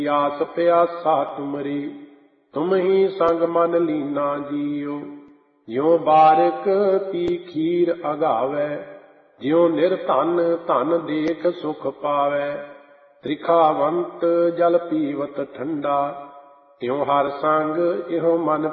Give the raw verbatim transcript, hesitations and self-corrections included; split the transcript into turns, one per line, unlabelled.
ਆਸ ਪਿਆਸਾ ਤੁਮਰੀ, ਤੁਮ ਹੀ ਸੰਗ ਮਨ ਲੀਨਾ ਜੀਉ। ਜਿਉ ਬਾਰਿਕ ਪੀ ਖੀਰ ਅਗਾਵੈ, ਜਿਉ ਨਿਰਧਨ ਧਨ ਦੇਖ ਸੁਖ ਪਾਵੈ। ਤ੍ਰਿਖਾਵੰਤ ਜਲ ਪੀਵਤ ਠੰਡਾ, ਤਿਉ ਹਰ ਸੰਗ ਇਹੋ ਮਨ